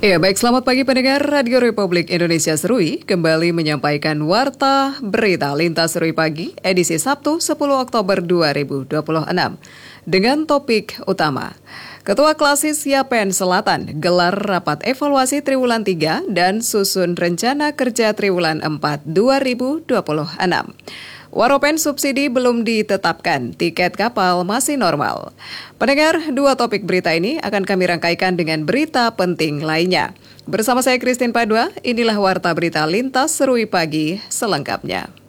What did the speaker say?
Ya, baik, selamat pagi pendengar Radio Republik Indonesia Serui. Kembali menyampaikan Warta Berita Lintas Serui Pagi, edisi Sabtu 10 Oktober 2026. Dengan topik utama, Ketua Klasis Yapen Selatan gelar rapat evaluasi Triwulan 3 dan susun rencana kerja Triwulan 4 2026. Waropen subsidi belum ditetapkan, tiket kapal masih normal. Pendengar, dua topik berita ini akan kami rangkaikan dengan berita penting lainnya. Bersama saya Christine Padua, inilah Warta Berita Lintas Serui Pagi selengkapnya.